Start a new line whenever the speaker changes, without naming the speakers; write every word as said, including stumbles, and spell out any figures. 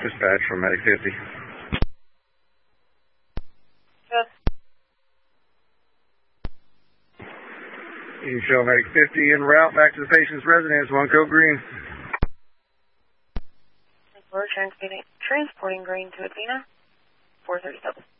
Dispatch from Medic fifty.
Yes.
You show Medic fifty en route back to the patient's residence, one code green.
We're transporting, transporting green to Athena, four thirty-seven.